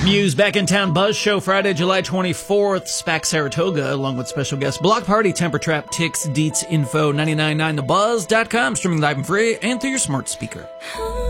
Muse Back in Town Buzz Show Friday, July 24th. SPAC Saratoga, along with special guest Block Party, Temper Trap, Tix, Deets, Info, 999thebuzz.com. Streaming live and free and through your smart speaker.